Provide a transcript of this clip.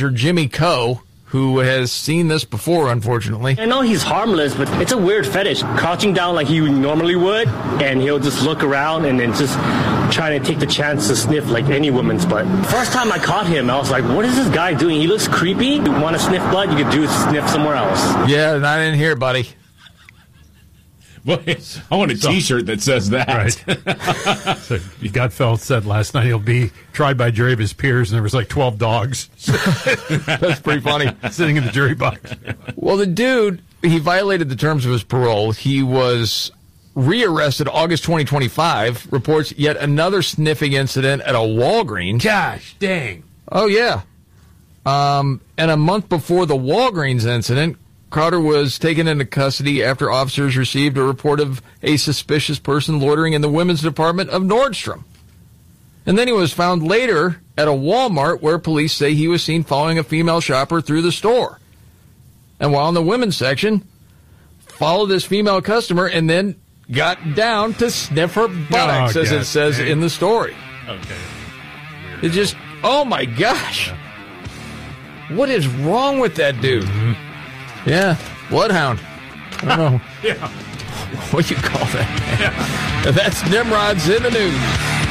manager, Jimmy Coe, who has seen this before, unfortunately. I know he's harmless, but it's a weird fetish. Crouching down like he normally would, and he'll just look around and then just trying to take the chance to sniff like any woman's butt. First time I caught him, I was like, what is this guy doing? He looks creepy. You want to sniff blood, you could do sniff somewhere else. Yeah, not in here, buddy. Well, I want a T-shirt that says that. Right. So Gutfeld said last night he'll be tried by jury of his peers, and there was like 12 dogs. That's pretty funny. Sitting in the jury box. Well, the dude, he violated the terms of his parole. He was rearrested August 2025, reports yet another sniffing incident at a Walgreens. Gosh, dang. Oh, yeah. And a month before the Walgreens incident, Crowder was taken into custody after officers received a report of a suspicious person loitering in the women's department of Nordstrom. And then he was found later at a Walmart where police say he was seen following a female shopper through the store. And while in the women's section, followed this female customer and then got down to sniff her buttocks, as it says in the story. Okay. It just, oh my gosh. Yeah. What is wrong with that dude? Mm-hmm. Yeah, bloodhound. I don't know Yeah. what you call that. Yeah. That's Nimrod's in the news.